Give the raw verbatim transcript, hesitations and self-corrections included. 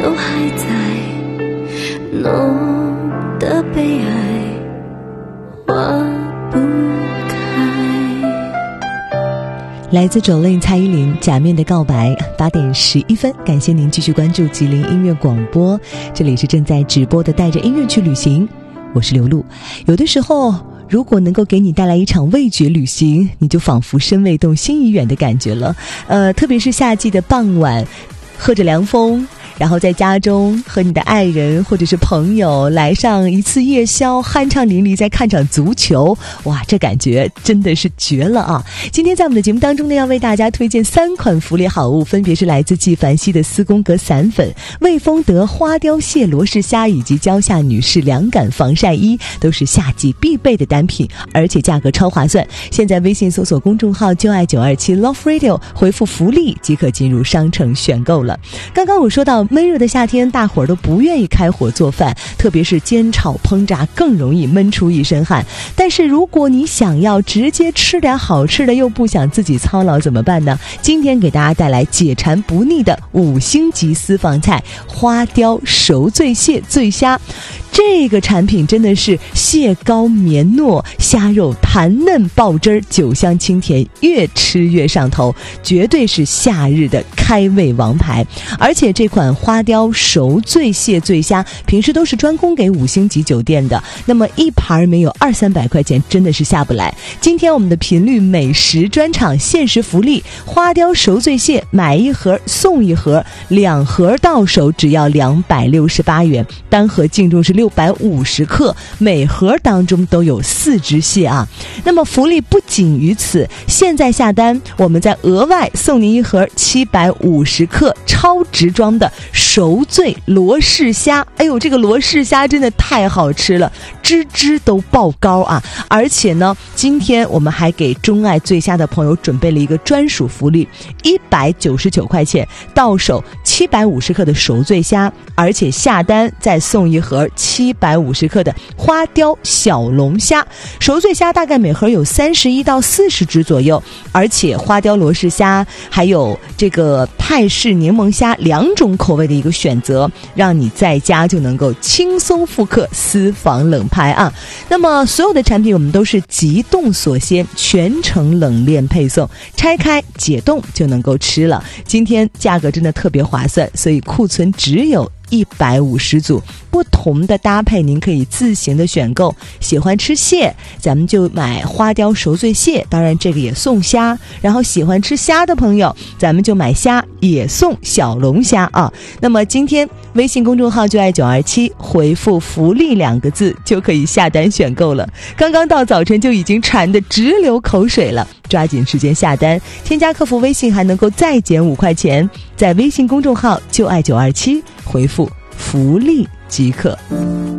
都还在，浓的悲哀化不来自Jolin蔡依林假面的告白。八点十一分，感谢您继续关注吉林音乐广播，这里是正在直播的带着音乐去旅行，我是刘露。有的时候如果能够给你带来一场味觉旅行，你就仿佛身未动心已远的感觉了。呃，特别是夏季的傍晚，喝着凉风，然后在家中和你的爱人或者是朋友来上一次夜宵，酣畅淋漓，再看场足球，哇，这感觉真的是绝了啊！今天在我们的节目当中呢，要为大家推荐三款福利好物，分别是来自纪梵希的斯宫格散粉、味丰德花雕蟹罗氏虾以及蕉下女士凉感防晒衣，都是夏季必备的单品，而且价格超划算。现在微信搜索公众号就爱九二七 Love Radio， 回复福利即可进入商城选购了。刚刚我说到闷热的夏天，大伙儿都不愿意开火做饭，特别是煎炒烹炸更容易闷出一身汗。但是如果你想要直接吃点好吃的，又不想自己操劳怎么办呢？今天给大家带来解馋不腻的五星级私房菜花雕熟醉蟹醉虾。这个产品真的是蟹膏绵糯，虾肉弹嫩爆汁儿，酒香清甜，越吃越上头，绝对是夏日的开胃王牌。而且这款花雕熟醉蟹醉虾平时都是专供给五星级酒店的，那么一盘没有二三百块钱真的是下不来。今天我们的频率美食专场限时福利，花雕熟醉蟹买一盒送一盒，两盒到手只要两百六十八元，单盒净重是六百五十克，每盒当中都有四只蟹啊。那么福利不仅于此，现在下单我们再额外送您一盒七百五十克超值装的熟醉罗氏虾。哎呦，这个罗氏虾真的太好吃了，汁汁都爆高啊！而且呢，今天我们还给钟爱醉虾的朋友准备了一个专属福利，一百九十九块钱到手七百五十克的熟醉虾，而且下单再送一盒七百五十克的花雕小龙虾。熟醉虾大概每盒有三十一到四十只左右，而且花雕罗氏虾还有这个泰式柠檬虾两种口味的一个选择，让你在家就能够轻松复刻私房冷拍啊。那么所有的产品我们都是急冻锁鲜，全程冷链配送，拆开解冻就能够吃了。今天价格真的特别划算，所以库存只有一百五十组，不同的搭配您可以自行的选购。喜欢吃蟹，咱们就买花雕熟醉蟹，当然这个也送虾。然后喜欢吃虾的朋友，咱们就买虾也送小龙虾啊。那么今天微信公众号就爱九二七，回复福利两个字就可以下单选购了。刚刚到早晨就已经馋得直流口水了，抓紧时间下单，添加客服微信还能够再减五块钱，在微信公众号就爱九二七回复福利即可。